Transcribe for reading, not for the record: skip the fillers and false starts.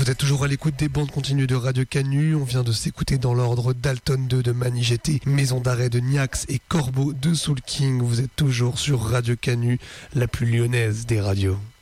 Vous êtes toujours à l'écoute des bandes continues de Radio Canu. On vient de s'écouter dans l'ordre Dalton 2 de Manigetti, Maison d'arrêt de Niax et Corbeau de Soul King. Vous êtes toujours sur Radio Canu, la plus lyonnaise des radios.